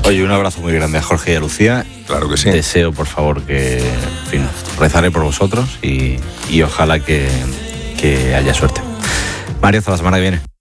Oye, un abrazo muy grande a Jorge y a Lucía. Claro que sí. Deseo, por favor, que, en fin, rezaré por vosotros y ojalá que haya suerte. Mario, hasta la semana que viene.